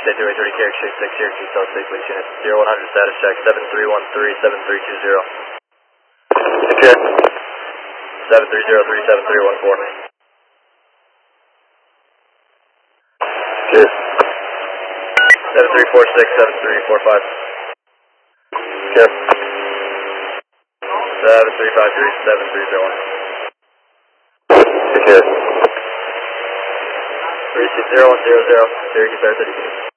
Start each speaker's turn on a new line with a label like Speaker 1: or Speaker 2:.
Speaker 1: State 230 Carrick Street 6 Syracuse, South State Police Unit 0100 status check 7313-7320.
Speaker 2: Check.
Speaker 1: 7303-7314.
Speaker 2: Cheers.
Speaker 1: 7346-7345.
Speaker 2: Cheers.
Speaker 1: 7353-7301.
Speaker 2: Cheers.
Speaker 1: 36010, Syracuse, Air City.